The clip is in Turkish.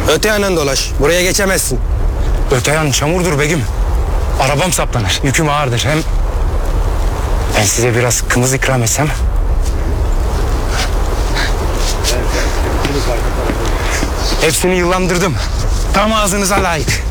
Öte yandan dolaş. Buraya geçemezsin. Öte yan çamurdur begim. Arabam saplanır. Yüküm ağırdır. Hem ben size biraz kımız ikram etsem. Hepsini yıllandırdım. Tam ağzınıza layık.